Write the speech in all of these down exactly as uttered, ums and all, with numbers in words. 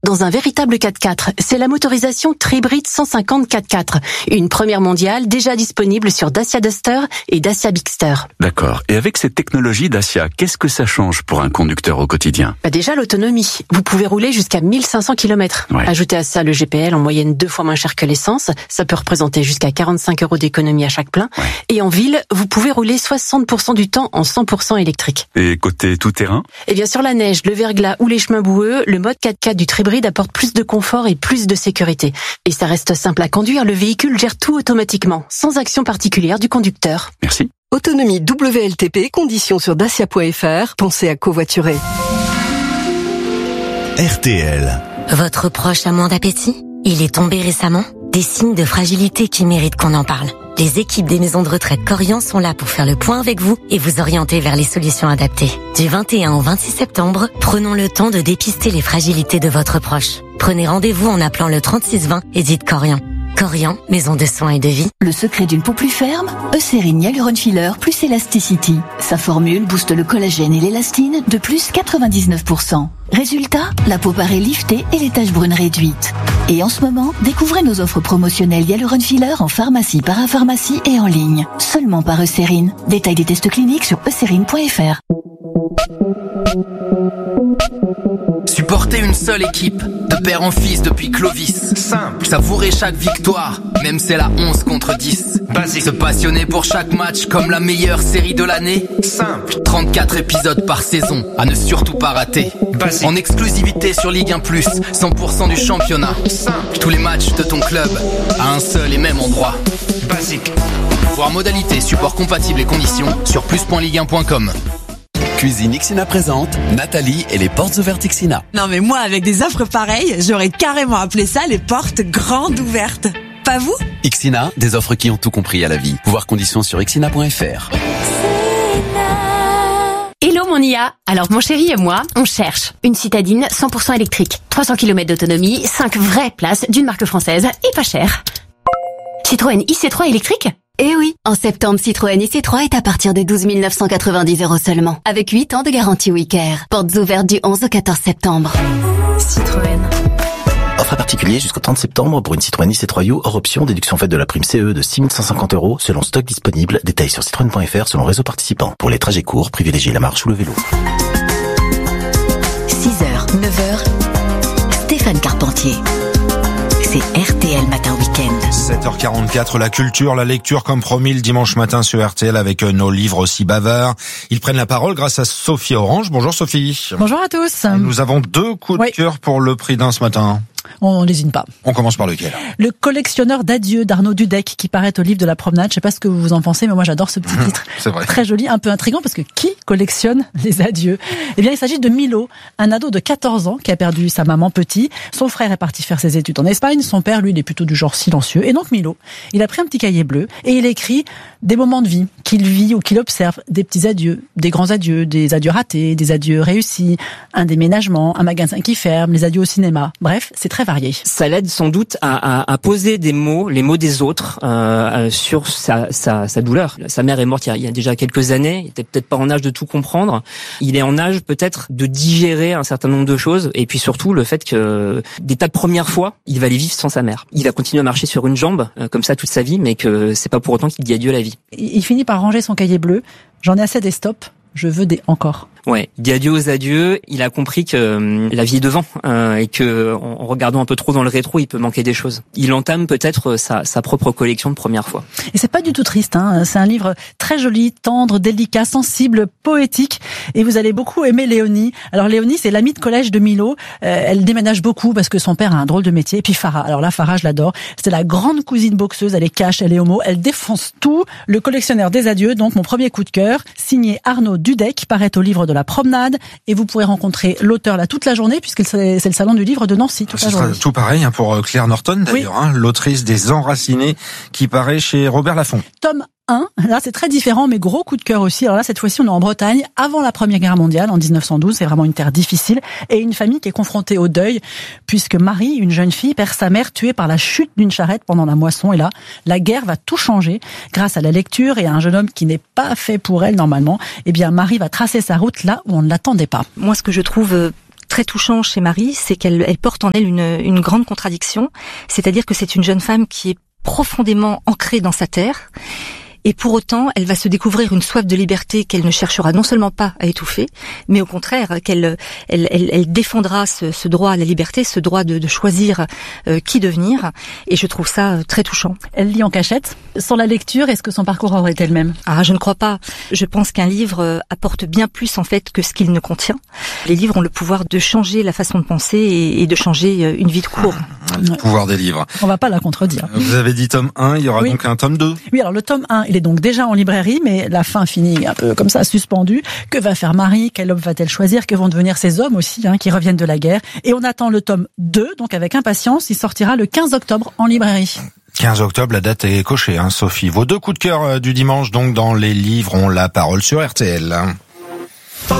dans un véritable quatre-quatre. C'est la motorisation Tribrid cent cinquante quatre-quatre. Une première mondiale déjà disponible sur Dacia Duster et Dacia Bigster. D'accord. Et avec cette technologie Dacia, qu'est-ce que ça change pour un conducteur au quotidien ? Bah déjà l'autonomie. Vous pouvez rouler jusqu'à mille cinq cents kilomètres. Ouais. Ajoutez à ça le G P L en moyenne deux fois moins cher que l'essence. Ça peut représenter jusqu'à quarante-cinq euros d'économie à chaque plein. Ouais. Et en ville, vous pouvez rouler soixante pour cent du temps en cent pour cent électrique. Et côté tout-terrain ? Et bien sur la neige, le verglas ou les chemins boueux, le mode quatre-quatre du Tribrid apporte plus de confort et plus de sécurité. Et ça reste simple à conduire, le véhicule gère tout automatiquement, sans action particulière du conducteur. Merci. Autonomie W L T P, conditions sur dacia point f r. Pensez à covoiturer. R T L. Votre proche a moins d'appétit ? Il est tombé récemment ? Des signes de fragilité qui méritent qu'on en parle. Les équipes des maisons de retraite Corian sont là pour faire le point avec vous et vous orienter vers les solutions adaptées. Du vingt et un au vingt-six septembre, prenons le temps de dépister les fragilités de votre proche. Prenez rendez-vous en appelant le trente-six vingt et dites Corian. Corian, maison de soins et de vie. Le secret d'une peau plus ferme, Eucérine Hyaluron Filler plus Elasticity. Sa formule booste le collagène et l'élastine de plus quatre-vingt-dix-neuf pour cent. Résultat, la peau paraît liftée et les taches brunes réduites. Et en ce moment, découvrez nos offres promotionnelles Hyaluron Filler en pharmacie, parapharmacie et en ligne. Seulement par Eucérine. Détail des tests cliniques sur eucérine point f r. Supporter une seule équipe, de père en fils depuis Clovis. Simple. Savourer chaque victoire, même c'est la onze contre dix. Basique. Se passionner pour chaque match comme la meilleure série de l'année. Simple. trente-quatre épisodes par saison, à ne surtout pas rater. Basique. En exclusivité sur Ligue un plus, cent pour cent du championnat. Simple. Tous les matchs de ton club, à un seul et même endroit. Basique. Voir modalité, support compatible et conditions sur plus point ligue un point com. Cuisine Ixina présente Nathalie et les portes ouvertes Ixina. Non mais moi, avec des offres pareilles, j'aurais carrément appelé ça les portes grandes ouvertes. Pas vous ? Ixina, des offres qui ont tout compris à la vie. Voir conditions sur ixina point f r. Hello mon I A. Alors mon chéri et moi, on cherche une citadine cent pour cent électrique, trois cents kilomètres d'autonomie, cinq vraies places d'une marque française et pas cher. Citroën I C trois électrique ? Eh oui, en septembre, Citroën I C trois est à partir de douze mille neuf cent quatre-vingt-dix euros seulement, avec huit ans de garantie WeCare. Portes ouvertes du onze au quatorze septembre. Citroën. Offre à particulier jusqu'au trente septembre pour une Citroën I C trois U hors option, déduction faite de la prime C E de six mille cent cinquante euros selon stock disponible. Détails sur citroën point f r selon réseau participant. Pour les trajets courts, privilégiez la marche ou le vélo. six heures, neuf heures, Stéphane Carpentier. C'est R T L Matin Week-end. sept heures quarante-quatre, la culture, la lecture comme promis le dimanche matin sur R T L avec nos livres aussi bavards. Ils prennent la parole grâce à Sophie Orange. Bonjour Sophie. Bonjour à tous. Nous avons deux coups de oui. cœur pour le prix d'un ce matin. On n'hésite pas. On commence par lequel ? Le collectionneur d'adieux d'Arnaud Dudek qui paraît au livre de la promenade. Je sais pas ce que vous en pensez, mais moi j'adore ce petit titre. C'est vrai. Très joli, un peu intriguant parce que qui collectionne les adieux ? Eh bien, il s'agit de Milo, un ado de quatorze ans qui a perdu sa maman petit. Son frère est parti faire ses études en Espagne. Son père, lui, il est plutôt du genre silencieux. Et donc Milo, il a pris un petit cahier bleu et il écrit des moments de vie qu'il vit ou qu'il observe, des petits adieux, des grands adieux, des adieux ratés, des adieux réussis, un déménagement, un magasin qui ferme, les adieux au cinéma. Bref, c'est très varié. Ça l'aide sans doute à, à, à poser des mots, les mots des autres, euh, sur sa, sa, sa douleur. Sa mère est morte il y a, il y a déjà quelques années. Il était peut-être pas en âge de tout comprendre. Il est en âge peut-être de digérer un certain nombre de choses. Et puis surtout le fait que des tas de premières fois, il va les vivre sans sa mère. Il va continuer à marcher sur une jambe euh, comme ça toute sa vie, mais que c'est pas pour autant qu'il dit adieu à la vie. Il finit par ranger son cahier bleu. J'en ai assez des stops. Je veux des encore. Ouais, il dit adieu aux adieux. Il a compris que euh, la vie est devant euh, et que en, en regardant un peu trop dans le rétro, il peut manquer des choses. Il entame peut-être sa, sa propre collection de première fois. Et c'est pas du tout triste, hein. C'est un livre très joli, tendre, délicat, sensible, poétique. Et vous allez beaucoup aimer Léonie. Alors Léonie, c'est l'amie de collège de Milo. Euh, elle déménage beaucoup parce que son père a un drôle de métier. Et puis Farah. Alors là, Farah, je l'adore. C'est la grande cousine boxeuse. Elle est cash, elle est homo, elle défonce tout. Le collectionneur des adieux. Donc mon premier coup de cœur, signé Arnaud Dudek, paraît au livre de la promenade, et vous pourrez rencontrer l'auteur là toute la journée puisque c'est le salon du livre de Nancy toute Ce la sera journée. tout pareil hein, pour Claire Norton d'ailleurs, oui. hein, l'autrice des Enracinés qui paraît chez Robert Laffont. Tome un, là c'est très différent, mais gros coup de cœur aussi. Alors là cette fois-ci on est en Bretagne, avant la Première Guerre mondiale, en dix-neuf cent douze, c'est vraiment une terre difficile, et une famille qui est confrontée au deuil, puisque Marie, une jeune fille, perd sa mère tuée par la chute d'une charrette pendant la moisson, et là, la guerre va tout changer, grâce à la lecture et à un jeune homme qui n'est pas fait pour elle normalement. Eh bien Marie va tracer sa route là où on ne l'attendait pas. Moi ce que je trouve très touchant chez Marie, c'est qu'elle elle porte en elle une, une grande contradiction, c'est-à-dire que c'est une jeune femme qui est profondément ancrée dans sa terre, et pour autant, elle va se découvrir une soif de liberté qu'elle ne cherchera non seulement pas à étouffer, mais au contraire, qu'elle elle, elle, elle défendra ce, ce droit à la liberté, ce droit de, de choisir euh, qui devenir, et je trouve ça très touchant. Elle lit en cachette. Sans la lecture, est-ce que son parcours aurait été le même ? Ah, je ne crois pas. Je pense qu'un livre apporte bien plus en fait que ce qu'il ne contient. Les livres ont le pouvoir de changer la façon de penser et, et de changer une vie de cours. Le pouvoir des livres. On va pas la contredire. Vous avez dit tome un, il y aura oui. donc un tome deux. Oui, alors le tome un, il est donc déjà en librairie, mais la fin finit un peu comme ça, suspendue. Que va faire Marie ? Quel homme va-t-elle choisir ? Que vont devenir ces hommes aussi, hein, qui reviennent de la guerre ? Et on attend le tome deux, donc avec impatience. Il sortira le quinze octobre en librairie. quinze octobre, la date est cochée, hein, Sophie. Vos deux coups de cœur du dimanche, donc, dans les livres, ont la parole sur R T L. R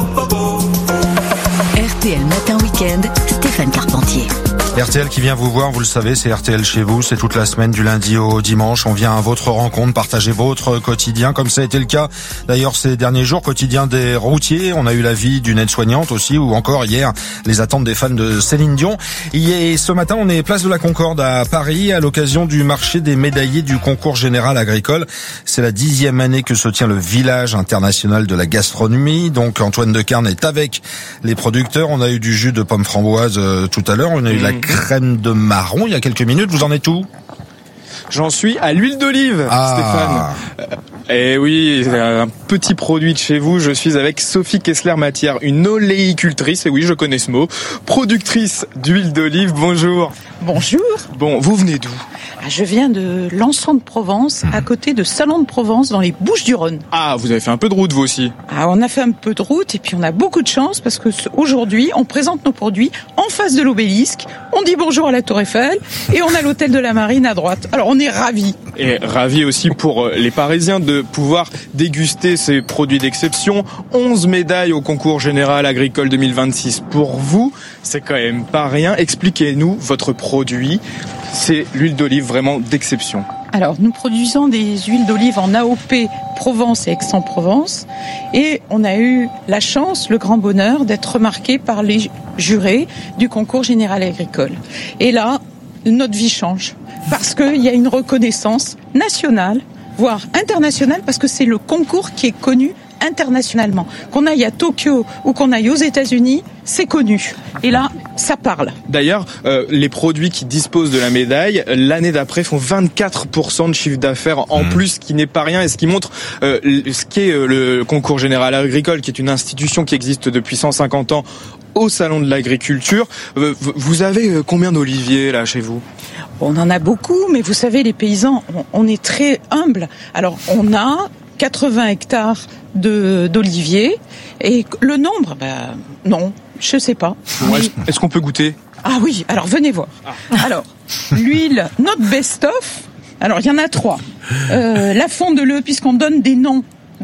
T L Matin Week-end, Stéphane Carpentier. R T L qui vient vous voir, vous le savez, c'est R T L chez vous, c'est toute la semaine du lundi au dimanche. On vient à votre rencontre, partager votre quotidien, comme ça a été le cas d'ailleurs ces derniers jours, quotidien des routiers. On a eu la vie d'une aide-soignante aussi, ou encore hier, les attentes des fans de Céline Dion. Et ce matin, on est place de la Concorde à Paris, à l'occasion du marché des médaillés du concours général agricole. C'est la dixième année que se tient le village international de la gastronomie. Donc Antoine Decarne est avec les producteurs. On a eu du jus de pomme framboise euh, tout à l'heure, on a eu la crème de marron il y a quelques minutes. Vous en êtes où ? J'en suis à l'huile d'olive, ah. Stéphane. Eh oui, un petit produit de chez vous. Je suis avec Sophie Kessler-Matière, une oléicultrice, et oui, je connais ce mot, productrice d'huile d'olive. Bonjour. Bonjour. Bon, vous venez d'où ? Ah, je viens de Lançon de Provence, à côté de Salon de Provence, dans les Bouches-du-Rhône. Ah, vous avez fait un peu de route, vous aussi. Ah, on a fait un peu de route, et puis on a beaucoup de chance, parce que aujourd'hui, on présente nos produits en face de l'obélisque, on dit bonjour à la Tour Eiffel, et on a l'hôtel de la Marine à droite. Alors, on est ravis. Et ravis aussi pour les Parisiens de pouvoir déguster ces produits d'exception. onze médailles au concours général agricole deux mille vingt-six pour vous. C'est quand même pas rien. Expliquez-nous votre produit. C'est l'huile d'olive vraiment d'exception. Alors, nous produisons des huiles d'olive en A O P Provence et Aix-en-Provence. Et on a eu la chance, le grand bonheur d'être remarqué par les jurés du concours général agricole. Et là, notre vie change. Parce qu'il y a une reconnaissance nationale, voire internationale, parce que c'est le concours qui est connu internationalement. Qu'on aille à Tokyo ou qu'on aille aux États-Unis, c'est connu. Et là, ça parle. D'ailleurs, euh, les produits qui disposent de la médaille, l'année d'après, font vingt-quatre pour cent de chiffre d'affaires en mmh. plus, ce qui n'est pas rien, et ce qui montre euh, ce qu'est euh, le concours général agricole, qui est une institution qui existe depuis cent cinquante ans au salon de l'agriculture. Euh, vous avez combien d'oliviers là chez vous ? On en a beaucoup, mais vous savez, les paysans, on, on est très humbles. Alors, on a quatre-vingts hectares de d'oliviers, et le nombre, ben non, je sais pas. Mais... Est-ce qu'on peut goûter ? Ah oui, alors venez voir. Ah. Alors, l'huile, notre best-of, alors il y en a trois. Euh, la Fondeleu, puisqu'on donne des noms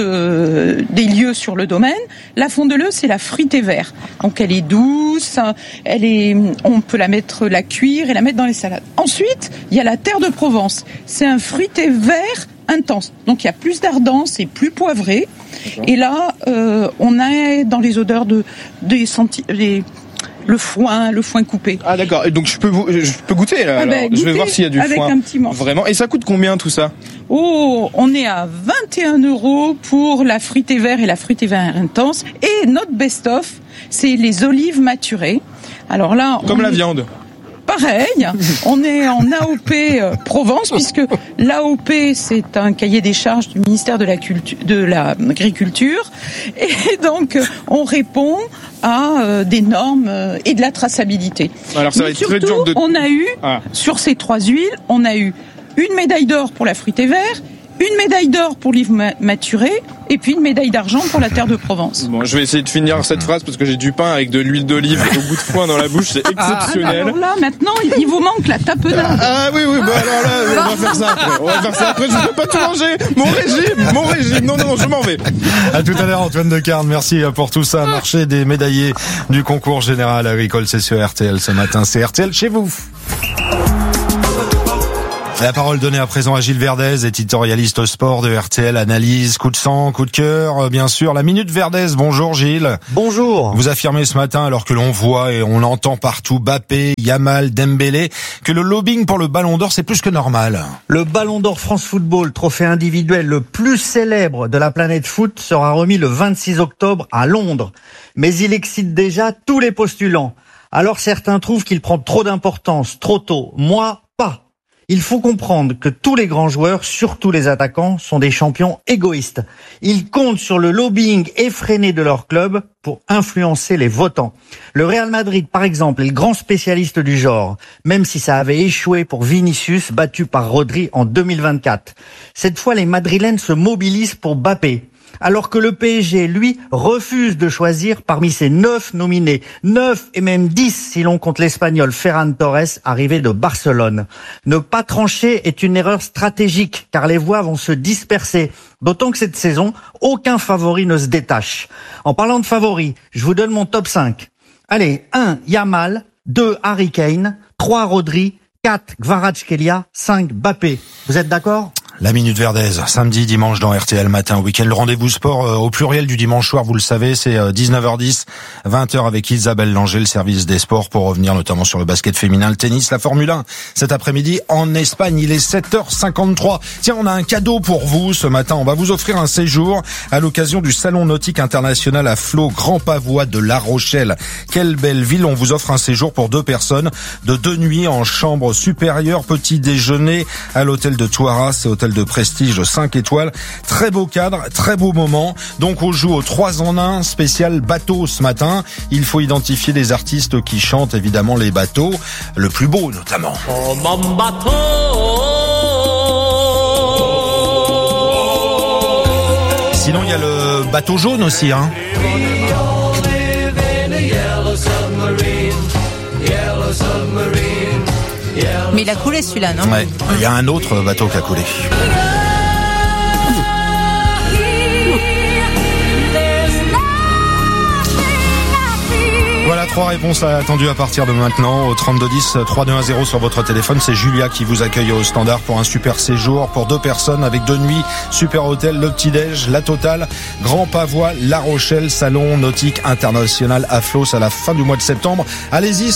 de des lieux sur le domaine. La Fondeleu, c'est la fruitée vert. Donc elle est douce, elle est, on peut la mettre, la cuire et la mettre dans les salades. Ensuite, il y a la terre de Provence. C'est un fruité vert intense. Donc il y a plus d'ardence et plus poivré. Et là, euh, on a dans les odeurs de des senti des le foin, le foin coupé. Ah d'accord. Et donc je peux je peux goûter là. Ah ben, alors. goûter je vais voir s'il y a du avec foin. Un petit morceau. Vraiment. Et ça coûte combien tout ça ? Oh, on est à vingt et un euros pour la fruitée vert et la fruitée vert intense. Et notre best-of, c'est les olives maturées. Alors là, comme la est... viande. Pareil, on est en A O P euh, Provence, puisque l'A O P, c'est un cahier des charges du ministère de la culture, de l'agriculture, et donc euh, on répond à euh, des normes euh, et de la traçabilité. Alors ça Mais va être surtout, très dur de... on a eu, ah. sur ces trois huiles, on a eu une médaille d'or pour la fruitée vert, une médaille d'or pour l'olive maturée, et puis une médaille d'argent pour la terre de Provence. Bon, je vais essayer de finir cette phrase parce que j'ai du pain avec de l'huile d'olive au goût de foin dans la bouche, c'est exceptionnel. Ah, alors là, maintenant, il vous manque la tapenade. Ah oui, oui, bah alors là, on va faire ça après. On va faire ça après, je ne peux pas tout manger. Mon régime, mon régime. Non, non, non, je m'en vais. À tout à l'heure, Antoine Decarne. Merci pour tout ça. Marché des médaillés du concours général agricole, c'est sur R T L ce matin. C'est R T L chez vous. La parole donnée à présent à Gilles Verdez, éditorialiste sport de R T L, analyse, coup de sang, coup de cœur, bien sûr. La Minute Verdez, bonjour Gilles. Bonjour. Vous affirmez ce matin, alors que l'on voit et on l'entend partout, Mbappé, Yamal, Dembélé, que le lobbying pour le Ballon d'Or, c'est plus que normal. Le Ballon d'Or France Football, trophée individuel le plus célèbre de la planète foot, sera remis le vingt-six octobre à Londres. Mais il excite déjà tous les postulants. Alors certains trouvent qu'il prend trop d'importance, trop tôt. Moi, pas. Il faut comprendre que tous les grands joueurs, surtout les attaquants, sont des champions égoïstes. Ils comptent sur le lobbying effréné de leur club pour influencer les votants. Le Real Madrid, par exemple, est le grand spécialiste du genre, même si ça avait échoué pour Vinicius, battu par Rodri en deux mille vingt-quatre. Cette fois, les Madrilènes se mobilisent pour Mbappé. Alors que le P S G, lui, refuse de choisir parmi ses neuf nominés. Neuf et même dix si l'on compte l'Espagnol Ferran Torres, arrivé de Barcelone. Ne pas trancher est une erreur stratégique, car les voix vont se disperser. D'autant que cette saison, aucun favori ne se détache. En parlant de favoris, je vous donne mon top cinq. Allez, un, Yamal, deux, Harry Kane, trois, Rodri, quatre, Kvaratskhelia, cinq, Mbappé. Vous êtes d'accord ? La Minute Verdez, samedi, dimanche dans R T L Matin Week-end. Le rendez-vous sport euh, au pluriel du dimanche soir, vous le savez, c'est euh, dix-neuf heures dix, vingt heures avec Isabelle Langer, le service des sports, pour revenir notamment sur le basket féminin, le tennis, la Formule un. Cet après-midi en Espagne, il est sept heures cinquante-trois. Tiens, on a un cadeau pour vous ce matin. On va vous offrir un séjour à l'occasion du Salon Nautique International à Flot, Grand Pavois de La Rochelle. Quelle belle ville. On vous offre un séjour pour deux personnes de deux nuits en chambre supérieure, petit déjeuner à l'hôtel de Touaras, c'est hôtel de prestige cinq étoiles. Très beau cadre, très beau moment. Donc on joue au trois en un spécial bateau ce matin. Il faut identifier les artistes qui chantent évidemment les bateaux, le plus beau notamment. Oh mon bateau. Sinon il y a le bateau jaune aussi, hein. Mais il a coulé celui-là, non ? Ouais, il y a un autre bateau qui a coulé. Voilà trois réponses attendues à partir de maintenant au trente-deux dix, trois deux un zéro sur votre téléphone. C'est Julia qui vous accueille au standard pour un super séjour pour deux personnes avec deux nuits, super hôtel, le petit-déj, la totale, Grand Pavois, La Rochelle, Salon Nautique International à Flos à la fin du mois de septembre. Allez-y.